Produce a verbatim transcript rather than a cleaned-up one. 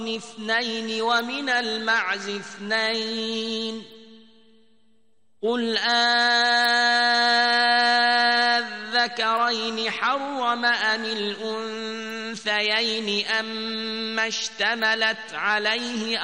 اثنين ومن المعز اثنين قل أذكرين حرم أم الأنثيين أما اشتملت عليه